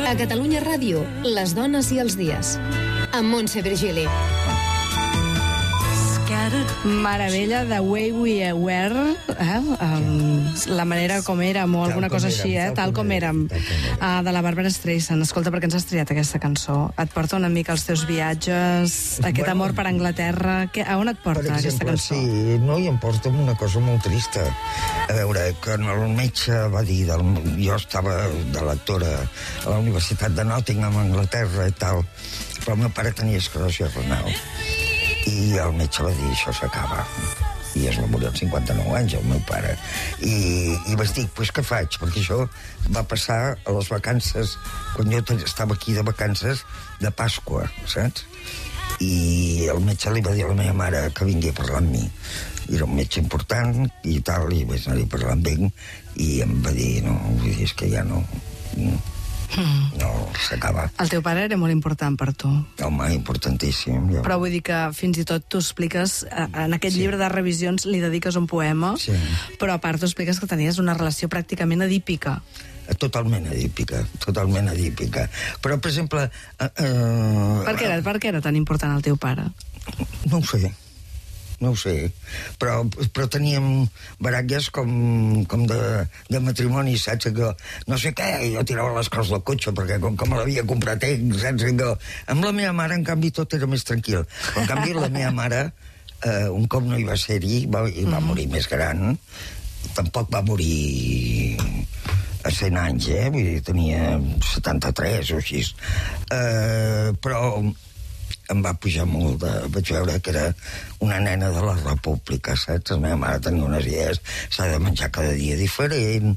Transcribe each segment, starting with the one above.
A Catalunya Ràdio, les dones i els dies. Amb Montse Virgili. Meravella de Way We Were, la manera com érem, o alguna cosa així, tal com érem, de la Barbara Streisand. Escolta, per què ens has triat aquesta cançó? Et porta una mica als teus viatges, aquest amor per Anglaterra? A on et porta aquesta cançó? Sí, no, i em porta una cosa molt trista. A veure, que el metge va dir, jo estava de lectora a la Universitat de Nottingham, a Anglaterra i tal, però el meu pare tenia esclerosi renal. I el metge va dir, això s'acaba. I es va morir als 59 anys, el meu pare. I vaig dir, doncs què faig? Perquè això va passar a les vacances, quan jo estava aquí de vacances, de Pasqua, saps? I el metge li va dir a la meva mare que vingui a parlar amb mi. I era un metge important i tal, i vaig anar-hi a parlar amb ell, i em va dir, no, vull dir, és que ja no s'acaba. El teu pare era molt important per tu. Home, importantíssim. Però vull dir que fins i tot tu expliques, en aquest llibre de revisions li dediques un poema, però a part tu expliques que tenies una relació pràcticament edípica. Totalment edípica. Però, per exemple... Per què era tan important el teu pare? No ho sé, però teníem baralles com de matrimoni, saps? Que no sé què, jo tirava les coses del cotxe perquè com l'havia comprat ell, saps? Amb la meva mare, en canvi, tot era més tranquil. Però, en canvi, la meva mare, un cop no hi va ser-hi, va morir més gran, tampoc va morir a 100 anys, vull dir, tenia 73 o així. Però em va pujar molt, vaig veure que era una nena de la república, saps? La meva mare tenia unes idees, s'ha de menjar cada dia diferent,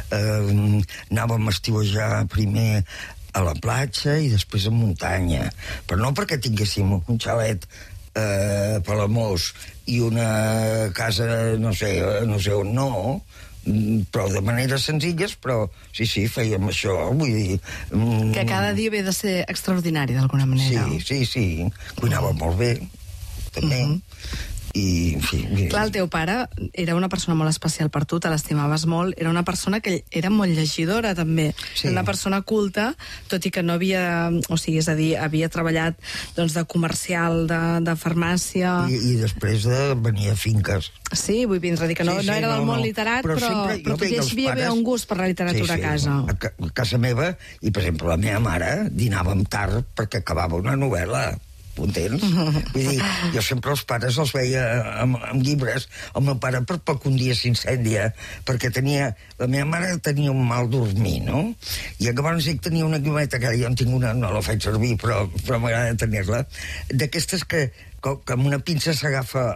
anàvem a estiuejar primer a la platja i després a muntanya, però no perquè tinguéssim un xalet Palamós i una casa no sé on, no, però de maneres senzilles, però sí, fèiem això, vull dir... Que cada dia ve de ser extraordinari, d'alguna manera. Sí, cuinava molt bé, també, i, en fi... Clar, el teu pare era una persona molt especial per tu, te l'estimaves molt, era una persona que era molt llegidora, també, una persona culta, tot i que no havia, o sigui, és a dir, havia treballat, doncs, de comercial, de farmàcia... I després de venir a finques. Sí, vull dir que no era del món literat, però que hi havia un gust per la literatura a casa. A casa meva, i per exemple la meva mare dinàvem tard perquè acabava una novel·la. Entens? Vull dir, jo sempre els pares els veia amb llibres. El meu pare per poc un dia s'incendia perquè la meva mare tenia un mal dormir, no? I llavors ell tenia una llumeta, que jo en tinc una, no la faig servir, però m'agrada tenir-la, d'aquestes que amb una pinça s'agafa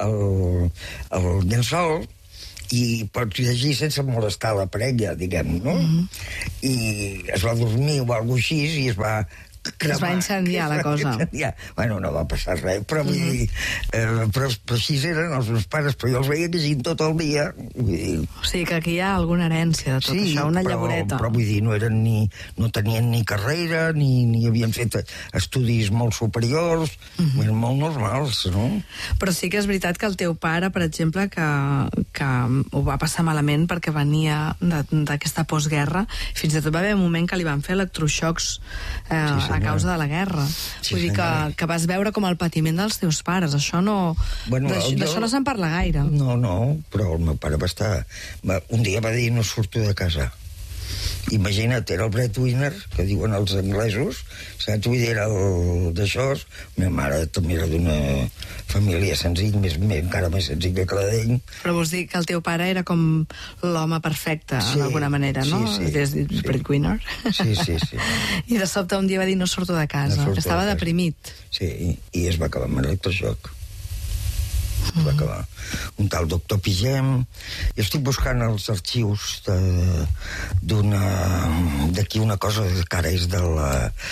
el llençol i pots llegir sense molestar la parella, diguem, no? I es va dormir o alguna cosa així i es va incendiar la cosa. Bueno, no va passar res, però vull dir, però així eren els meus pares, però jo els veia llegint tot el dia. O sigui que aquí hi ha alguna herència de tot això, una llavoreta. Però vull dir, no tenien ni carrera, ni havien fet estudis molt superiors, eren molt normals, no? Però sí que és veritat que el teu pare, per exemple, que ho va passar malament perquè venia d'aquesta postguerra, fins i tot va haver un moment que li van fer electroxocs a causa de la guerra. Vull dir que vas veure com el patiment dels teus pares. Això no... D'això no se'n parla gaire. No, però el meu pare va estar... Un dia va dir, no surto de casa. Imagina't, era el breadwinner, que diuen els anglesos, saps? Vull dir, era d'això. La meva mare també era d'una família senzilla, encara més senzilla que la d'ell. Però vols dir que el teu pare era com l'home perfecte, d'alguna manera, no? És breadwinner. Sí. I de sobte un dia va dir, no surto de casa. Estava deprimit. Sí, i es va acabar amb l'electroxoc. Va acabar. Un tal doctor Pigem. Jo estic buscant els arxius d'aquí una cosa que ara és de la...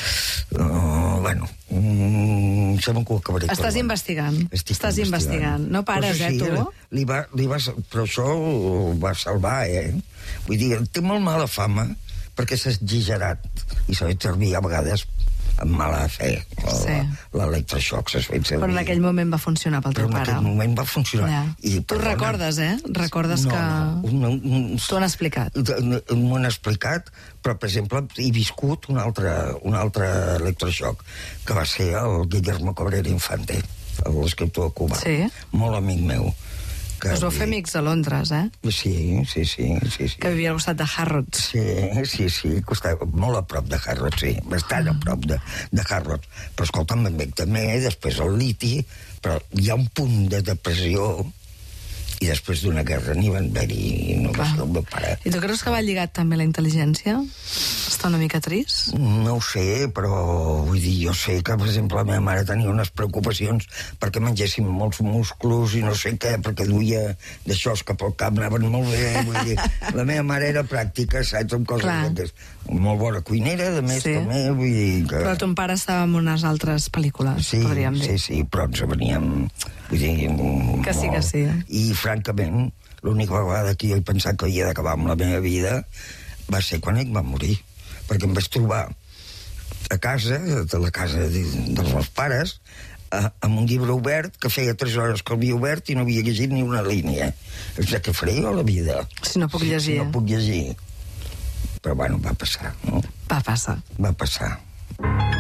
sembla que ho acabaré. Estàs investigant. Estàs investigant. No pares, tu? Però això ho va salvar, Vull dir, té molt mala fama perquè s'ha exagerat i s'ha de servir a vegades amb mala fe. Sí. L'electroxoc s'ha fet servir. Però en aquell moment va funcionar pel teu pare. Però en aquell moment va funcionar. Ja. Tu recordes, Recordes que... T'ho han explicat. M'ho han explicat, però, per exemple, he viscut un altre electroxoc, que va ser el Guillermo Cabrera Infante, l'escriptor cubà. Sí. Molt amic meu. Us vau fer amics a Londres, Sí. Que vivia al costat de Harrods. Sí, costava molt a prop de Harrods, sí, bastant a prop de Harrods. Però, escolta'm, em veig també, després el liti, però hi ha un punt de depressió, i després d'una guerra n'hi van haver-hi, no va ser el meu pare. I tu creus que va lligat també la intel·ligència? Està una mica trist? No ho sé, però vull dir, jo sé que, per exemple, la meva mare tenia unes preocupacions perquè mengessin molts músculs i no sé què, perquè duia d'això que pel cap anaven molt bé, vull dir, la meva mare era pràctica, saps, amb coses d'aquestes. Molt bona cuinera, a més, també, vull dir que... Però ton pare estava en unes altres pel·lícules, podríem dir. Sí, però ens veníem, vull dir... Que sí. I, francament, l'única vegada que jo he pensat que havia d'acabar amb la meva vida va ser quan ell va morir, perquè em vaig trobar a casa, de la casa dels meus pares, amb un llibre obert, que feia 3 hores que l'havia obert i no havia llegit ni una línia. Què faré jo a la vida? Si no puc llegir. Si no puc llegir. Però, bueno, va passar, no? Va passar. Va passar.